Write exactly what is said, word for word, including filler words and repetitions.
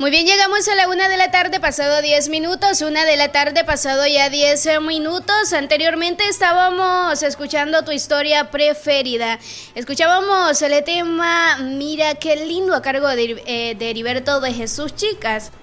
Muy bien, llegamos a la una de la tarde, pasado diez minutos, una de la tarde, pasado ya diez minutos. Anteriormente estábamos escuchando tu historia preferida. Escuchábamos el tema Mira qué lindo a cargo de, eh, de Heriberto de Jesús, chicas.